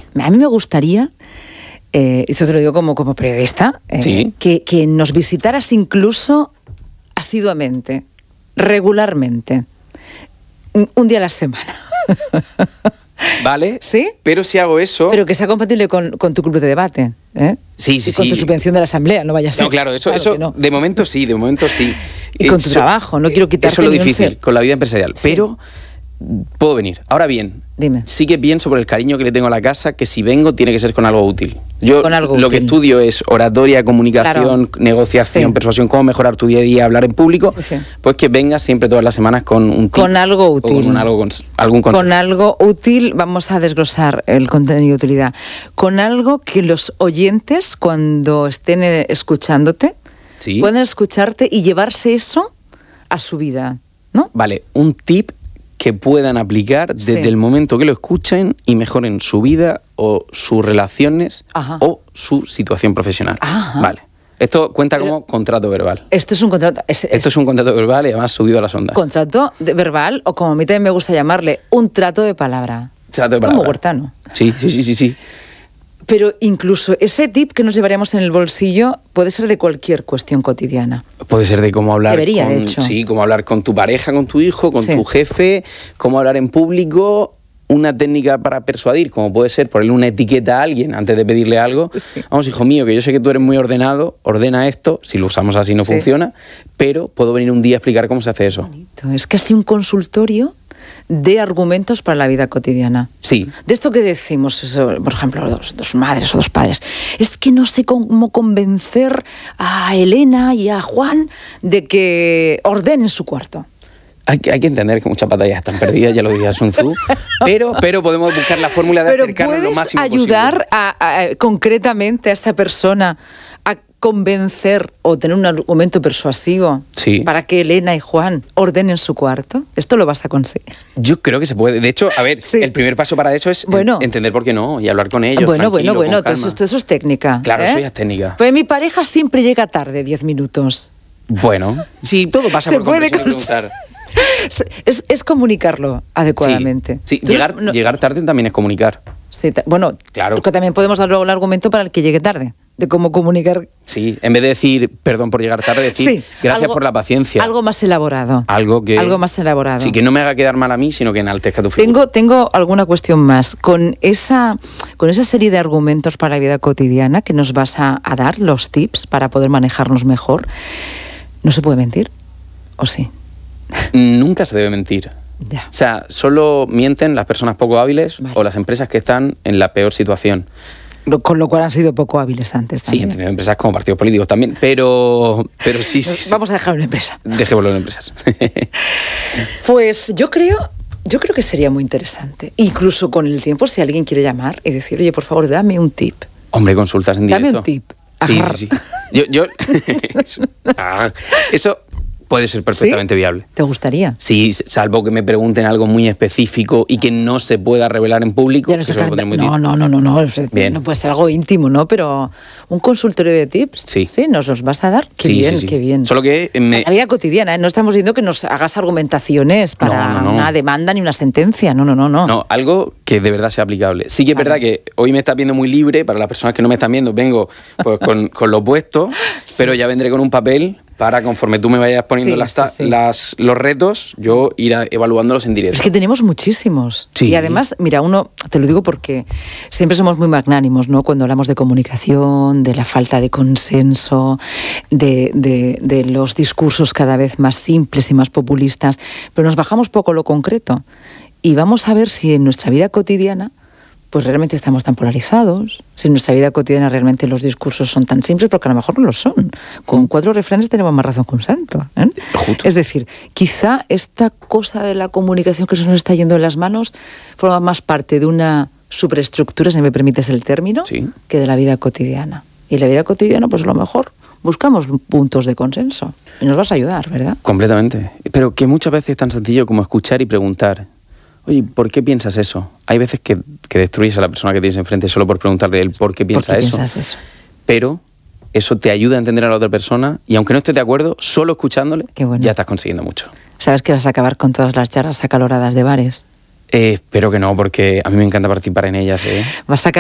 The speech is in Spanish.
A mí me gustaría, eso te lo digo como periodista, Sí. que nos visitaras incluso asiduamente, regularmente, un día a la semana. Vale, ¿Sí? pero si hago eso... Pero que sea compatible con tu club de debate, ¿eh? Sí, Y con tu subvención de la asamblea, no vaya a ser. No, claro, eso que no. de momento sí. Y con tu trabajo, no quiero quitarte eso es lo ni un difícil, ser. con la vida empresarial. Sí. Pero puedo venir. Ahora bien, Dime. sí que pienso por el cariño que le tengo a la casa que si vengo tiene que ser con algo útil. Yo Con algo lo que útil. estudio es oratoria, comunicación, Claro. negociación, Sí. persuasión, cómo mejorar tu día a día, hablar en público. Sí, sí. Pues que vengas siempre todas las semanas con un tip. Con algo o útil. con algún consejo. Con algo útil, vamos a desglosar el contenido de utilidad. Con algo que los oyentes, cuando estén escuchándote, Sí. puedan escucharte y llevarse eso a su vida, ¿no? Vale, un tip que puedan aplicar desde Sí. el momento que lo escuchen y mejoren su vida o sus relaciones Ajá. o su situación profesional. Ajá. Vale. Esto cuenta Pero- como contrato verbal. Esto es un contrato. Esto es un contrato verbal y además subido a las ondas. Contrato verbal, o como a mí también me gusta llamarle, un trato de palabra. Trato de Es como palabra. Huertano. Sí. Pero incluso ese tip que nos llevaríamos en el bolsillo puede ser de cualquier cuestión cotidiana. Puede ser de cómo hablar Debería, con, de hecho. sí, cómo hablar con tu pareja, con tu hijo, con Sí. tu jefe, cómo hablar en público, una técnica para persuadir, como puede ser ponerle una etiqueta a alguien antes de pedirle algo. Sí. Vamos, hijo mío, que yo sé que tú eres muy ordenado, ordena esto, si lo usamos así no Sí. funciona, pero puedo venir un día a explicar cómo se hace eso. Es casi un consultorio de argumentos para la vida cotidiana. Sí. De esto que decimos, eso, por ejemplo, dos madres o dos padres, es que no sé cómo convencer a Elena y a Juan de que ordenen su cuarto. Hay que entender que muchas batallas están perdidas, ya lo decía Sun Tzu, pero podemos buscar la fórmula de Pero acercarnos lo puedes máximo ayudar concretamente a esa persona a convencer o tener un argumento persuasivo Sí. para que Elena y Juan ordenen su cuarto. Esto lo vas a conseguir. posible. Yo creo que se puede. De hecho, a ver, Sí. el primer paso para eso es Bueno. entender por qué no y hablar con ellos. Bueno, tranquilo, con todo calma. eso es técnica. Claro, ¿eh? eso ya es técnica. Pues mi pareja siempre llega tarde, 10 minutos. Bueno, sí, todo pasa Se por puede comprensión y cons- preguntar. Es comunicarlo adecuadamente. Sí, Tú llegar tarde también es comunicar. Sí, bueno, Claro. que también podemos dar luego el argumento para el que llegue tarde, de cómo comunicar. Sí, en vez de decir perdón por llegar tarde, decir Sí, gracias algo- por la paciencia. Algo más elaborado. Algo más elaborado. Sí, que no me haga quedar mal a mí, sino que enaltezca tu figura. Tengo alguna cuestión más. Con esa serie de argumentos para la vida cotidiana que nos vas a dar, los tips para poder manejarnos mejor, ¿no se puede mentir? ¿O sí? Nunca se debe mentir. Ya. O sea, solo mienten las personas poco hábiles Vale. o las empresas que están en la peor situación. Con lo cual han sido poco hábiles antes Sí, también. entendiendo empresas como partidos políticos también, pero sí. Vamos a dejar una empresa. Dejémoslo en empresas. Pues yo creo que sería muy interesante. Incluso con el tiempo, si alguien quiere llamar y decir, oye, por favor, dame un tip. Hombre, consultas en Dame directo. un tip. Sí, Ajá. sí. Yo eso puede ser perfectamente ¿Sí? viable. ¿Te gustaría? Sí, salvo que me pregunten algo muy específico y que no se pueda revelar en público. Ya no, sé eso lo pondré muy no, difícil. no, Bien. no puede ser algo íntimo, ¿no? Pero un consultorio de tips, Sí. ¿nos los vas a dar? Qué Sí, bien, sí. qué bien. Solo que La vida cotidiana, ¿eh? No estamos diciendo que nos hagas argumentaciones para No. una demanda ni una sentencia, no. No, algo que de verdad sea aplicable. Sí que es verdad que hoy me estás viendo muy libre, para las personas que no me están viendo, vengo pues con lo opuesto, pero ya vendré con un papel para, conforme tú me vayas poniendo Sí, sí. los retos, yo ir evaluándolos en directo. Es que tenemos muchísimos. Sí. Y además, mira, te lo digo porque siempre somos muy magnánimos, ¿no? Cuando hablamos de comunicación, de la falta de consenso, de los discursos cada vez más simples y más populistas, pero nos bajamos poco a lo concreto. Y vamos a ver si en nuestra vida cotidiana pues realmente estamos tan polarizados, si en nuestra vida cotidiana realmente los discursos son tan simples, porque a lo mejor no lo son. Con 4 refranes tenemos más razón que un santo, ¿eh? Justo. Es decir, quizá esta cosa de la comunicación que se nos está yendo de las manos forma más parte de una superestructura, si me permites el término, Sí. que de la vida cotidiana. Y en la vida cotidiana, pues a lo mejor buscamos puntos de consenso. Y nos vas a ayudar, ¿verdad? Completamente. Pero que muchas veces es tan sencillo como escuchar y preguntar. Oye, ¿por qué piensas eso? Hay veces que destruyes a la persona que tienes enfrente solo por preguntarle el por qué piensa eso. Pero eso te ayuda a entender a la otra persona y aunque no estés de acuerdo, solo escuchándole Qué bueno. ya estás consiguiendo mucho. ¿Sabes que vas a acabar con todas las charlas acaloradas de bares? Espero que no, porque a mí me encanta participar en ellas. Vas a